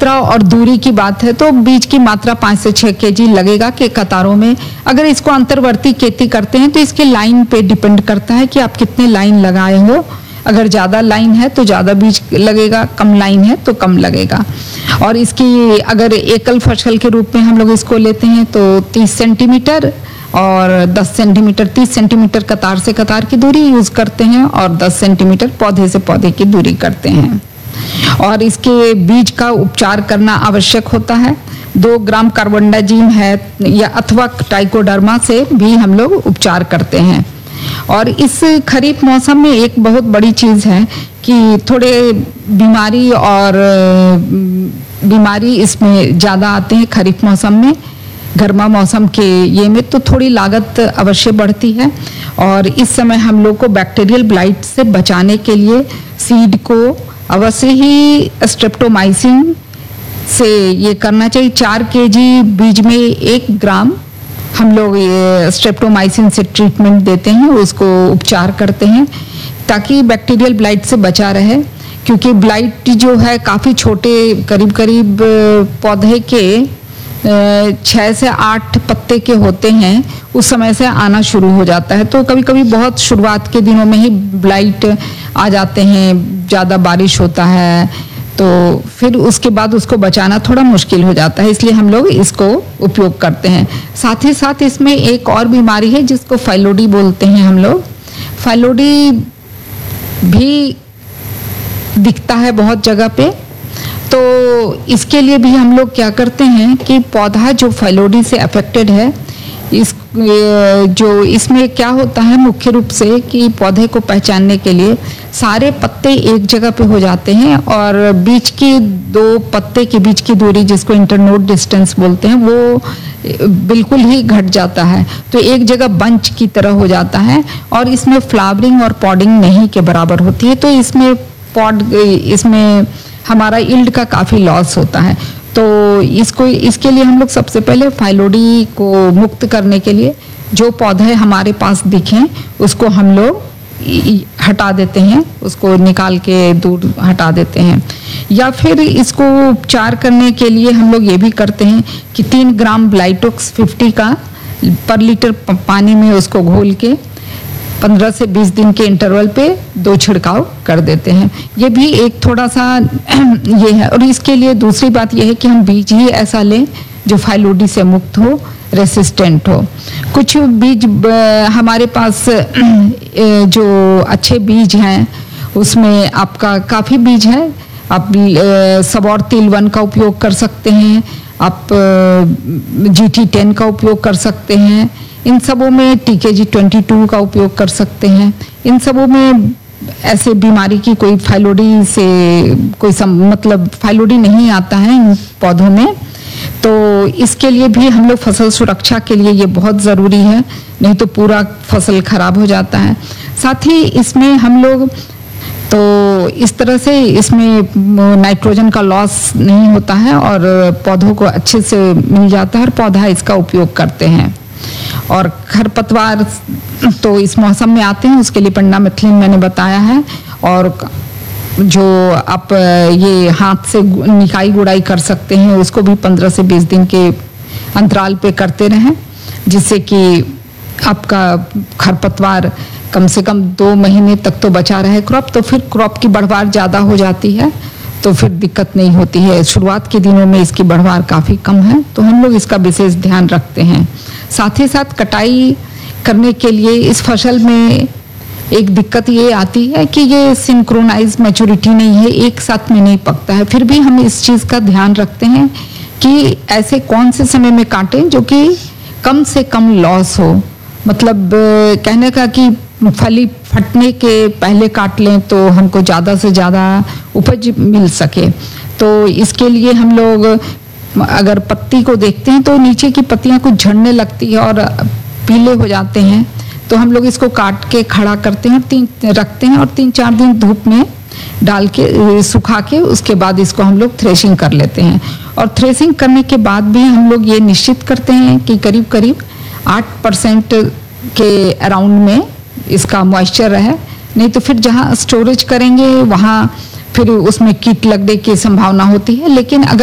मात्रा और दूरी की बात है तो बीज की मात्रा 5 से 6 केजी लगेगा कि कतारों में। अगर इसको अंतर्वर्ती खेती करते हैं तो इसके लाइन पे डिपेंड करता है कि आप कितने लाइन लगाए हो। अगर ज़्यादा लाइन है तो ज़्यादा बीज लगेगा, कम लाइन है तो कम लगेगा। और इसकी अगर एकल फसल के रूप में हम लोग इसको लेते हैं तो 30 सेंटीमीटर और 10 सेंटीमीटर, 30 सेंटीमीटर कतार से कतार की दूरी यूज़ करते हैं और 10 सेंटीमीटर पौधे से पौधे की दूरी करते हैं। और इसके बीज का उपचार करना आवश्यक होता है। 2 ग्राम कार्बोंडाजिम है या अथवा ट्राइकोडर्मा से भी हम लोग उपचार करते हैं। और इस खरीफ मौसम में एक बहुत बड़ी चीज़ है कि थोड़े बीमारी इसमें ज़्यादा आते हैं खरीफ मौसम में। गर्मा मौसम के ये में तो थोड़ी लागत अवश्य बढ़ती है। और इस समय हम लोग को बैक्टीरियल ब्लाइट से बचाने के लिए सीड को अवश्य ही स्ट्रेप्टोमाइसिन से ये करना चाहिए। 4 केजी बीज में 1 ग्राम हम लोग ये स्ट्रेप्टोमाइसिन से ट्रीटमेंट देते हैं, उसको उपचार करते हैं ताकि बैक्टीरियल ब्लाइट से बचा रहे। क्योंकि ब्लाइट जो है काफ़ी छोटे, करीब करीब पौधे के 6 से 8 पत्ते के होते हैं, उस समय से आना शुरू हो जाता है। तो कभी कभी बहुत शुरुआत के दिनों में ही ब्लाइट आ जाते हैं, ज़्यादा बारिश होता है तो फिर उसके बाद उसको बचाना थोड़ा मुश्किल हो जाता है, इसलिए हम लोग इसको उपयोग करते हैं। साथ ही साथ इसमें एक और बीमारी है जिसको फाइलोडी बोलते हैं हम लोग। फाइलोडी भी दिखता है बहुत जगह पे, तो इसके लिए भी हम लोग क्या करते हैं कि पौधा जो फाइलोडी से अफेक्टेड है, इसमें क्या होता है मुख्य रूप से कि पौधे को पहचानने के लिए सारे पत्ते एक जगह पे हो जाते हैं और बीच की 2 पत्ते के बीच की दूरी जिसको इंटरनोड डिस्टेंस बोलते हैं वो बिल्कुल ही घट जाता है। तो एक जगह बंच की तरह हो जाता है और इसमें फ्लावरिंग और पॉडिंग नहीं के बराबर होती है। तो इसमें हमारा यील्ड का काफ़ी लॉस होता है। तो इसके लिए हम लोग सबसे पहले फाइलोडी को मुक्त करने के लिए जो पौधे हमारे पास दिखें उसको हम लोग हटा देते हैं, उसको निकाल के दूर हटा देते हैं। या फिर इसको उपचार करने के लिए हम लोग ये भी करते हैं कि 3 ग्राम ब्लाइटोक्स 50 का पर लीटर पानी में उसको घोल के 15 से 20 दिन के इंटरवल पे 2 छिड़काव कर देते हैं। ये भी एक थोड़ा सा ये है। और इसके लिए दूसरी बात ये है कि हम बीज ही ऐसा लें जो फाइलोडी से मुक्त हो, रेसिस्टेंट हो। कुछ बीज हमारे पास जो अच्छे बीज हैं उसमें आपका काफ़ी बीज है। आप सबौर तिल-1 का उपयोग कर सकते हैं, आप GT10 का उपयोग कर सकते हैं। इन सबों में TKG 22 का उपयोग कर सकते हैं। इन सबों में ऐसे बीमारी की कोई फाइलोडी से कोई मतलब फाइलोडी नहीं आता है इन पौधों में। तो इसके लिए भी हम लोग फसल सुरक्षा के लिए ये बहुत ज़रूरी है, नहीं तो पूरा फसल खराब हो जाता है। साथ ही इसमें हम लोग तो इस तरह से इसमें नाइट्रोजन का लॉस नहीं होता है और पौधों को अच्छे से मिल जाता है और पौधा इसका उपयोग करते हैं। और खरपतवार तो इस मौसम में आते हैं, उसके लिए पेंडामिथलिन मैंने बताया है। और जो आप ये हाथ से निकाई गुड़ाई कर सकते हैं उसको भी 15 से 20 दिन के अंतराल पे करते रहें, जिससे कि आपका खरपतवार कम से कम 2 महीने तक तो बचा रहे क्रॉप। तो फिर क्रॉप की बढ़वार ज़्यादा हो जाती है तो फिर दिक्कत नहीं होती है। शुरुआत के दिनों में इसकी बढ़वार काफ़ी कम है तो हम लोग इसका विशेष ध्यान रखते हैं। साथ ही साथ कटाई करने के लिए इस फसल में एक दिक्कत ये आती है कि ये सिंक्रोनाइज मैच्योरिटी नहीं है, एक साथ में नहीं पकता है। फिर भी हम इस चीज़ का ध्यान रखते हैं कि ऐसे कौन से समय में काटें जो कि कम से कम लॉस हो। मतलब कहने का कि फली फटने के पहले काट लें तो हमको ज़्यादा से ज़्यादा उपज मिल सके। तो इसके लिए हम लोग अगर पत्ती को देखते हैं तो नीचे की पत्तियां कुछ झड़ने लगती है और पीले हो जाते हैं, तो हम लोग इसको काट के खड़ा करते हैं और रखते हैं और 3-4 दिन धूप में डाल के सुखा के उसके बाद इसको हम लोग थ्रेशिंग कर लेते हैं। और थ्रेशिंग करने के बाद भी हम लोग ये निश्चित करते हैं कि करीब करीब 8% के अराउंड में इसका मॉइस्चर रहे, नहीं तो फिर जहाँ स्टोरेज करेंगे वहाँ फिर उसमें कीट लगने की संभावना होती है। लेकिन अगर